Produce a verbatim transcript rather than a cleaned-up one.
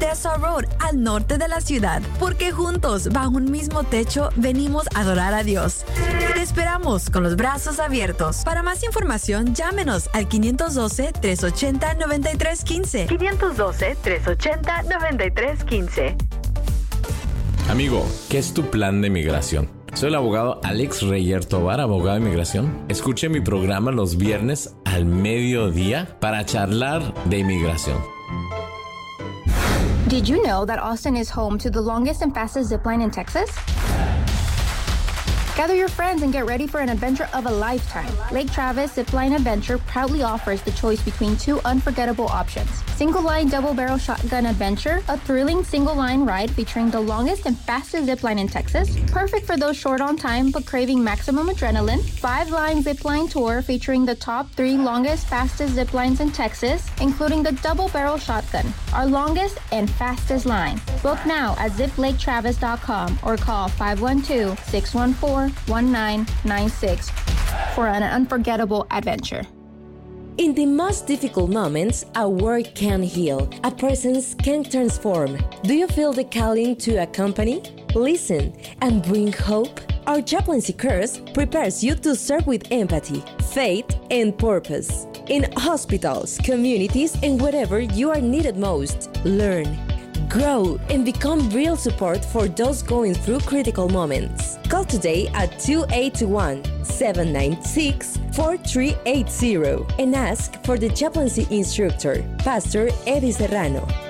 Tessa Road, al norte de la ciudad, porque juntos, bajo un mismo techo, venimos a adorar a Dios. Te esperamos con los brazos abiertos. Para más información, llámenos al quinientos doce, trescientos ochenta, noventa y tres quince. quinientos doce, trescientos ochenta, noventa y tres quince. Amigo, ¿qué es tu plan de migración? Soy el abogado Alex Reyer Tovar, abogado de inmigración. Escuche mi programa los viernes al mediodía para charlar de inmigración. Did you know that Austin is home to the longest and fastest zipline in Texas? Gather your friends and get ready for an adventure of a lifetime. Lake Travis Zipline Adventure proudly offers the choice between two unforgettable options. Single-line double-barrel shotgun adventure, a thrilling single-line ride featuring the longest and fastest zipline in Texas, perfect for those short on time but craving maximum adrenaline. Five-line zipline tour featuring the top three longest, fastest ziplines in Texas, including the double-barrel shotgun, our longest and fastest line. Book now at zip lake travis dot com or call five one two, six one four, one nine nine six for an unforgettable adventure. In the most difficult moments, a word can heal, a presence can transform. Do you feel the calling to accompany, listen, and bring hope? Our chaplaincy course prepares you to serve with empathy, faith, and purpose. In hospitals, communities, and wherever you are needed most, learn, grow, and become real support for those going through critical moments. Call today at two eight one, seven nine six, four three eight zero and ask for the chaplaincy instructor, Pastor Eddie Serrano.